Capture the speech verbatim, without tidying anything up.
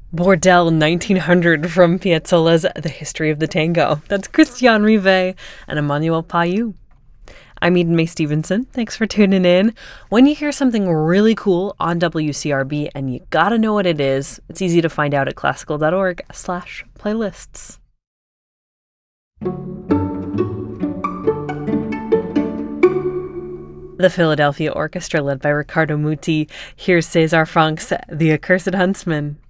Bordel nineteen hundred from Piazzolla's The History of the Tango. That's Christian Rivet and Emmanuel Payou. I'm Eden May Stevenson. Thanks for tuning in. When you hear something really cool on W C R B and you gotta know what it is, it's easy to find out at classical.org slash playlists. The Philadelphia Orchestra, led by Riccardo Muti. Here's César Franck's The Accursed Huntsman.